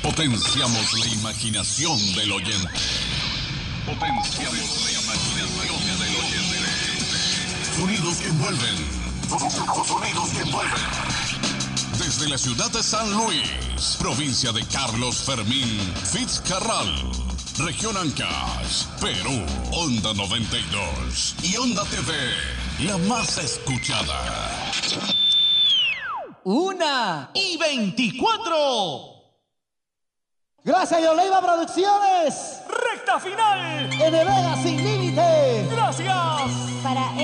Potenciamos la imaginación del oyente. Potenciamos la imaginación del oyente. Sonidos que envuelven. Sonidos que envuelven. Desde la ciudad de San Luis, provincia de Carlos Fermín Fitzcarral, región Ancash, Perú, Onda 92 y Onda TV, la más escuchada. 1:24. Gracias, Yoleiva Producciones. Recta final. En Vega sin límite. Gracias. Para